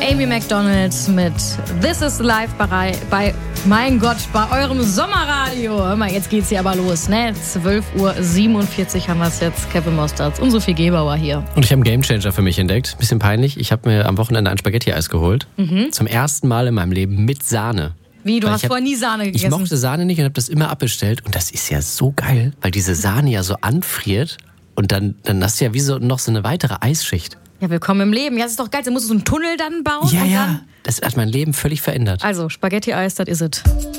Amy Macdonald mit This is Live bei eurem Sommerradio. Hör mal, jetzt geht's hier aber los, ne? 12:47 Uhr haben wir es jetzt. Kevin Mostards und Sophie Gebauer hier. Und ich habe einen Gamechanger für mich entdeckt. Bisschen peinlich. Ich habe mir am Wochenende ein Spaghetti-Eis geholt. Zum ersten Mal in meinem Leben mit Sahne. Wie, du hast vorher nie Sahne gegessen? Ich mochte Sahne nicht und habe das immer abbestellt. Und das ist ja so geil, weil diese Sahne ja so anfriert. Und dann hast du ja wie so noch so eine weitere Eisschicht. Ja, willkommen im Leben. Ja, das ist doch geil. Dann musst du so einen Tunnel dann bauen. Ja, das hat mein Leben völlig verändert. Also, Spaghetti-Eis, das is it.